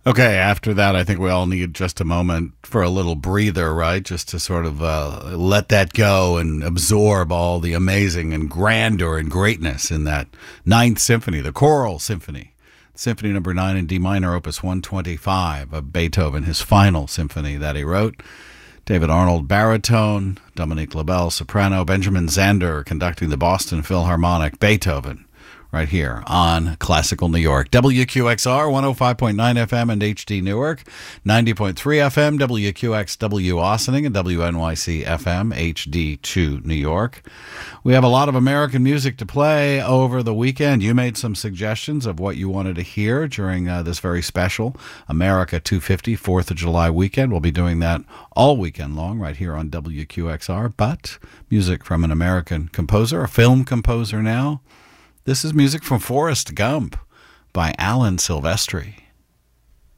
Okay, after that, I think we all need just a moment for a little breather, right? Just to sort of let that go and absorb all the amazing and grandeur and greatness in that Ninth Symphony, the Choral Symphony. Symphony number 9 in D minor, opus 125 of Beethoven, his final symphony that he wrote. David Arnold, baritone, Dominique Labelle, soprano, Benjamin Zander conducting the Boston Philharmonic. Beethoven, right here on Classical New York. WQXR 105.9 FM and HD Newark, 90.3 FM, WQXW Austining, and WNYC FM HD2 New York. We have a lot of American music to play over the weekend. You made some suggestions of what you wanted to hear during this very special America 250 4th of July weekend. We'll be doing that all weekend long right here on WQXR, but music from an American composer, a film composer now. This is music from Forrest Gump by Alan Silvestri.